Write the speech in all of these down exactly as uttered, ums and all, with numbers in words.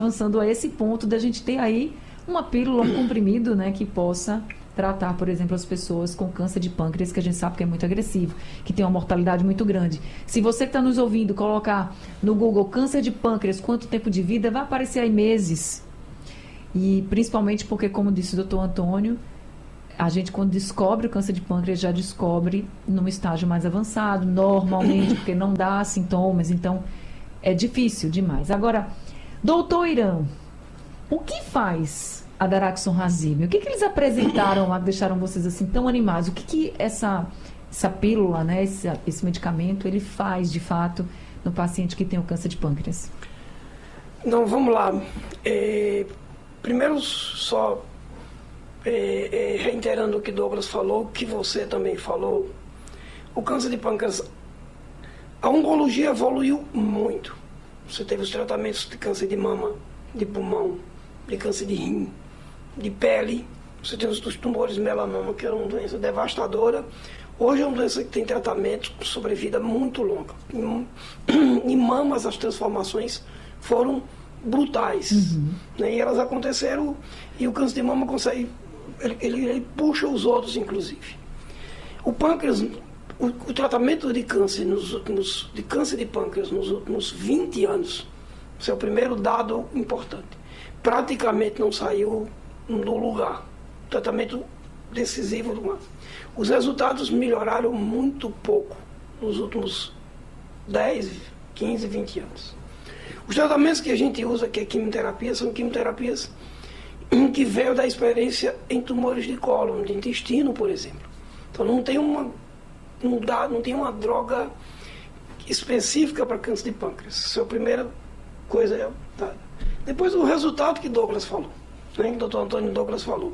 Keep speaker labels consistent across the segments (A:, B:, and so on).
A: avançando a esse ponto da gente ter aí uma pílula, um comprimido, né, que possa tratar, por exemplo, as pessoas com câncer de pâncreas, que a gente sabe que é muito agressivo, que tem uma mortalidade muito grande. Se você que está nos ouvindo colocar no Google câncer de pâncreas, quanto tempo de vida, vai aparecer aí meses. E principalmente porque, como disse o doutor Antônio, a gente, quando descobre o câncer de pâncreas, já descobre num estágio mais avançado, normalmente, porque não dá sintomas, então é difícil demais. Agora, doutor Irã, o que faz a daraxonrasib? O que, que eles apresentaram lá que deixaram vocês assim tão animados? O que, que essa, essa pílula, né, esse, esse medicamento, ele faz de fato no paciente que tem o câncer de pâncreas?
B: Então, vamos lá. É, primeiro, só é, é, reiterando o que Douglas falou, que você também falou, o câncer de pâncreas, a oncologia evoluiu muito. Você teve os tratamentos de câncer de mama, de pulmão, de câncer de rim, de pele. Você tem os tumores melanoma, que era uma doença devastadora. Hoje é uma doença que tem tratamento com sobrevida muito longa. Em, em mamas, as transformações foram brutais. Uhum. Né? E elas aconteceram, e o câncer de mama consegue, ele, ele, ele puxa os outros, inclusive. O pâncreas, o, o tratamento de câncer, nos últimos, de câncer de pâncreas nos últimos vinte anos, esse é o primeiro dado importante, praticamente não saiu do lugar. Tratamento decisivo do câncer. Os resultados melhoraram muito pouco nos últimos dez, quinze, vinte anos. Os tratamentos que a gente usa, que é quimioterapia, são quimioterapias que veio da experiência em tumores de cólon, de intestino, por exemplo. Então não tem uma, não dá, não tem uma droga específica para câncer de pâncreas. Essa é a primeira coisa. É, tá. Depois o resultado que Douglas falou, né, que o doutor Antônio Douglas falou.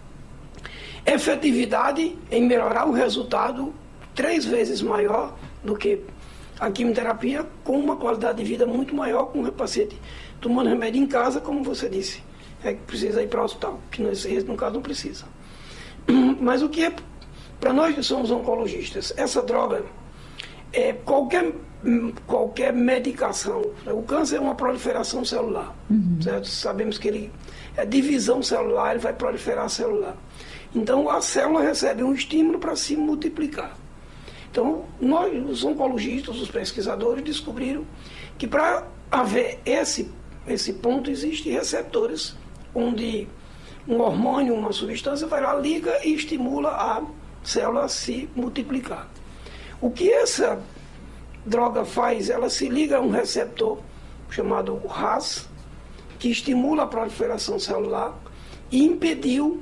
B: Efetividade em melhorar o resultado três vezes maior do que a quimioterapia, com uma qualidade de vida muito maior, com o paciente tomando remédio em casa, como você disse, é que precisa ir para o hospital, que nesse no caso não precisa. Mas o que é, para nós que somos oncologistas, essa droga, é qualquer, qualquer medicação, o câncer é uma proliferação celular, uhum. certo? Sabemos que ele é divisão celular, ele vai proliferar celular. Então a célula recebe um estímulo para se multiplicar. Então, nós, os oncologistas, os pesquisadores, descobriram que para haver esse, esse ponto, existem receptores, onde um hormônio, uma substância, vai lá, liga e estimula a célula a se multiplicar. O que essa droga faz? Ela se liga a um receptor chamado R A S, que estimula a proliferação celular e impediu...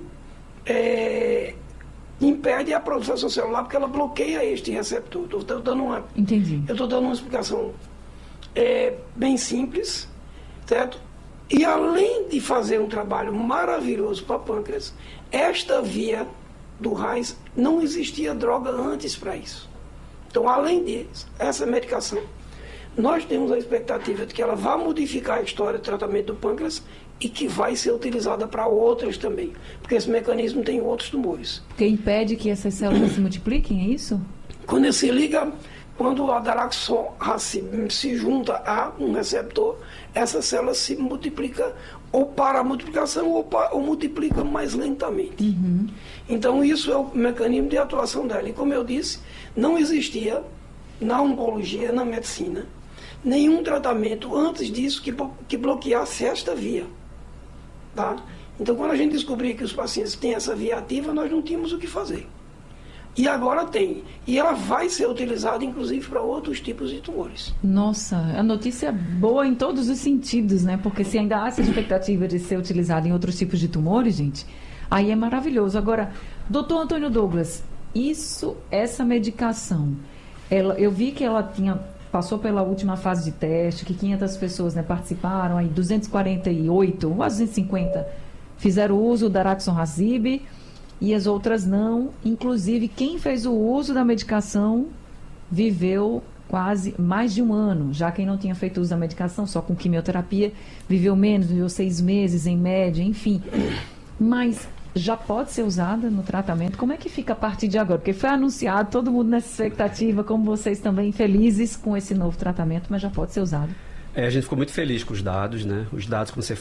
B: É, impede a proliferação celular porque ela bloqueia este receptor. Estou dando uma,
A: Entendi.
B: Eu estou dando uma explicação é, bem simples, certo? E além de fazer um trabalho maravilhoso para pâncreas, esta via do R A S, não existia droga antes para isso. Então, além disso, essa medicação, nós temos a expectativa de que ela vá modificar a história do tratamento do pâncreas e que vai ser utilizada para outras também, porque esse mecanismo tem outros tumores.
A: Que impede que essas células se multipliquem, é isso?
B: Quando ele se liga, quando a daraxonrasib se junta a um receptor, essa célula se multiplica ou para a multiplicação ou, para, ou multiplica mais lentamente. Uhum. Então isso é o mecanismo de atuação dela. E como eu disse, não existia na oncologia, na medicina, nenhum tratamento antes disso que, que bloqueasse esta via. Tá? Então, quando a gente descobriu que os pacientes têm essa via ativa, nós não tínhamos o que fazer. E agora tem. E ela vai ser utilizada, inclusive, para outros tipos de tumores.
A: Nossa, a notícia é boa em todos os sentidos, né? Porque se ainda há essa expectativa de ser utilizada em outros tipos de tumores, gente, aí é maravilhoso. Agora, doutor Antônio Douglas, isso, essa medicação, ela, eu vi que ela tinha... passou pela última fase de teste, que quinhentas pessoas, né, participaram, aí duzentas e quarenta e oito, quase duzentas e cinquenta, fizeram uso da daraxonrasib e as outras não. Inclusive, quem fez o uso da medicação viveu quase mais de um ano. Já quem não tinha feito uso da medicação, só com quimioterapia, viveu menos, viveu seis meses em média, enfim. Mas... já pode ser usada no tratamento? Como é que fica a partir de agora? Porque foi anunciado, todo mundo nessa expectativa, como vocês também, felizes com esse novo tratamento, mas já pode ser usado.
C: É, a gente ficou muito feliz com os dados, né? Os dados, como você